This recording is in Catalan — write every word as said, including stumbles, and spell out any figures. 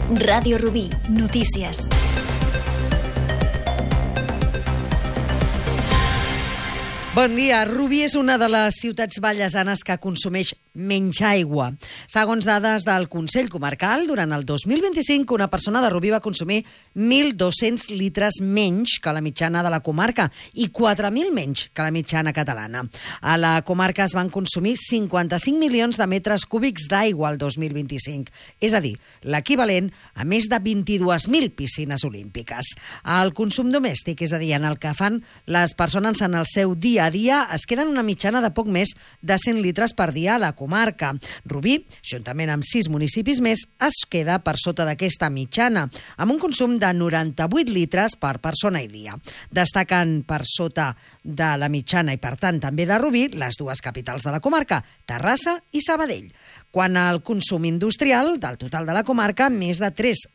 Ràdio Rubí, notícies. Bon dia. Rubí és una de les ciutats vallesanes que consumeix menys aigua. Segons dades del Consell Comarcal, durant el dos mil vint-i-cinc, una persona de Rubí va consumir mil dos-cents litres menys que la mitjana de la comarca i quatre mil menys que la mitjana catalana. A la comarca es van consumir cinquanta-cinc milions de metres cúbics d'aigua el dos mil vint-i-cinc, és a dir, l'equivalent a més de vint-i-dues mil piscines olímpiques. El consum domèstic, és a dir, en el que fan les persones en el seu dia a dia, es queden una mitjana de poc més de cent litres per dia a la comarca. Rubí, juntament amb sis municipis més, es queda per sota d'aquesta mitjana, amb un consum de noranta-vuit litres per persona i dia. Destaquen per sota de la mitjana i, per tant, també de Rubí, les dues capitals de la comarca, Terrassa i Sabadell. Quant al consum industrial, del total de la comarca, més de tres